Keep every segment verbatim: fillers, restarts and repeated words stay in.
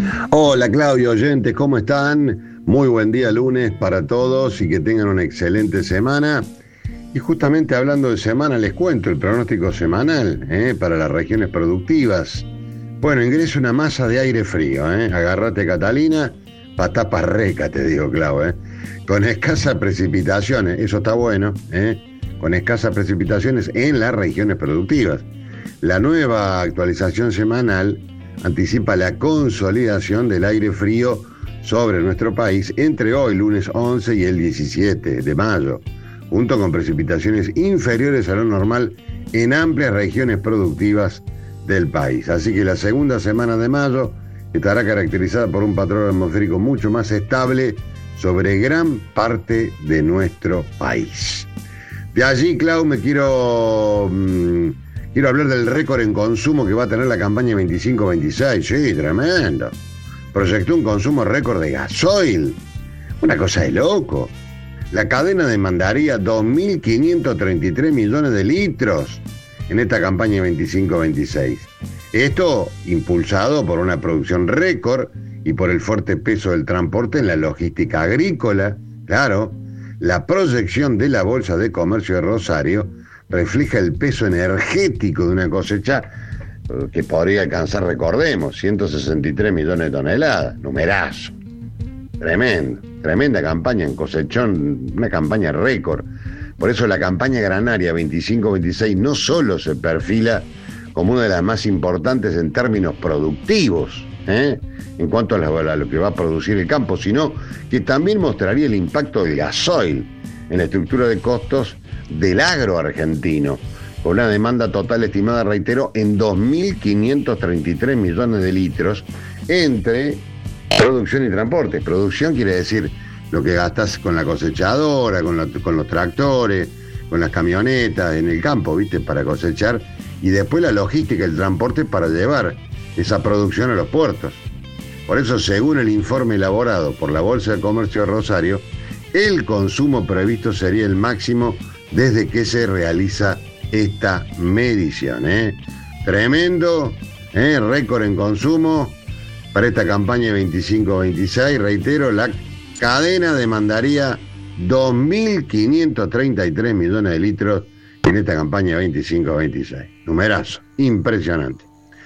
Hola Claudio, oyentes, ¿cómo están? Muy buen día lunes para todos y que tengan una excelente semana. Y justamente hablando de semana, les cuento el pronóstico semanal ¿eh? para las regiones productivas. Bueno, ingresa una masa de aire frío, ¿eh? Agárrate Catalina, patapa reca, te digo, Clau, ¿eh? Con escasas precipitaciones, eso está bueno, ¿eh? Con escasas precipitaciones en las regiones productivas. La nueva actualización semanal anticipa la consolidación del aire frío sobre nuestro país entre hoy, lunes once, y el diecisiete de mayo, junto con precipitaciones inferiores a lo normal en amplias regiones productivas del país. Así que la segunda semana de mayo estará caracterizada por un patrón atmosférico mucho más estable sobre gran parte de nuestro país. De allí, Clau, me quiero... Mmm, quiero hablar del récord en consumo que va a tener la campaña veinticinco veintiséis. Sí, tremendo. Proyectó un consumo récord de gasoil. Una cosa de loco. La cadena demandaría dos mil quinientos treinta y tres millones de litros en esta campaña veinticinco veintiséis. Esto impulsado por una producción récord y por el fuerte peso del transporte en la logística agrícola. Claro, la proyección de la Bolsa de Comercio de Rosario refleja el peso energético de una cosecha que podría alcanzar, recordemos, ciento sesenta y tres millones de toneladas. Numerazo. Tremendo. Tremenda campaña en cosechón, una campaña récord. Por eso la campaña granaria veinticinco veintiséis no solo se perfila como una de las más importantes en términos productivos, ¿eh? en cuanto a, la, a lo que va a producir el campo, sino que también mostraría el impacto del gasoil en la estructura de costos del agro argentino, con una demanda total estimada, reitero, en dos mil quinientos treinta y tres millones de litros entre producción y transporte. Producción quiere decir lo que gastas con la cosechadora, con, la, con los tractores, con las camionetas en el campo, ¿viste? Para cosechar, y después la logística, el transporte para llevar esa producción a los puertos. Por eso, según el informe elaborado por la Bolsa de Comercio de Rosario, el consumo previsto sería el máximo desde que se realiza esta medición. ¿eh? Tremendo, ¿eh? récord en consumo para esta campaña veinticinco veintiséis. Reitero, la cadena demandaría dos mil quinientos treinta y tres millones de litros en esta campaña veinticinco veintiséis. Numerazo, impresionante.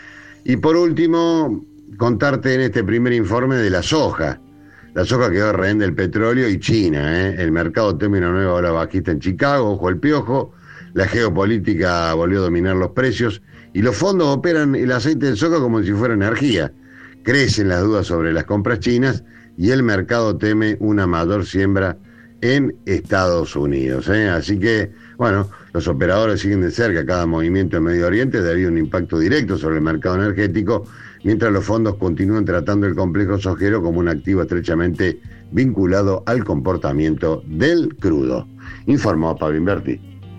Y por último, contarte en este primer informe de la soja. La soja quedó rehén del petróleo y China. ¿eh? El mercado teme una nueva ola bajista en Chicago, ojo al piojo. La geopolítica volvió a dominar los precios y los fondos operan el aceite de soja como si fuera energía. Crecen las dudas sobre las compras chinas y el mercado teme una mayor siembra en Estados Unidos. ¿eh? Así que, bueno, los operadores siguen de cerca cada movimiento en Medio Oriente debido a un impacto directo sobre el mercado energético, mientras los fondos continúan tratando el complejo sojero como un activo estrechamente vinculado al comportamiento del crudo. Informó Pablo Inverti.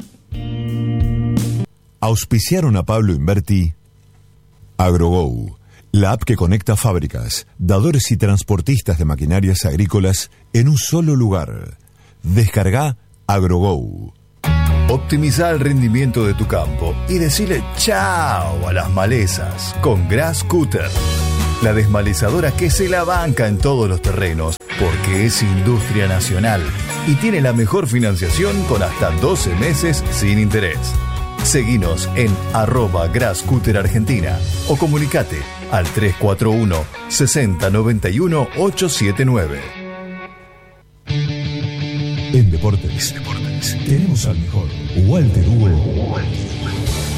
Auspiciaron a Pablo Inverti AgroGo, la app que conecta fábricas, dadores y transportistas de maquinarias agrícolas en un solo lugar. Descarga AgroGo. Optimiza el rendimiento de tu campo y decile chao a las malezas con Grass Cutter, la desmalezadora que se la banca en todos los terrenos porque es industria nacional y tiene la mejor financiación con hasta doce meses sin interés. Seguinos en arroba Grasscutter Argentina o comunicate al tres cuatro uno, sesenta noventa y uno, ochocientos setenta y nueve. En Deportes, Deportes tenemos al mejor Walter Hugo.